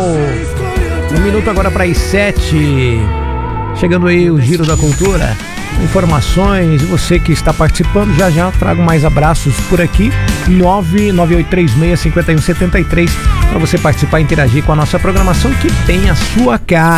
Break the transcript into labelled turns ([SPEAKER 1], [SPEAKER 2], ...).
[SPEAKER 1] Um minuto agora para as 7. Chegando aí o Giro da Cultura. Informações, você que está participando, já trago mais abraços por aqui. 998365173 para você participar e interagir com a nossa programação que tem a sua cara.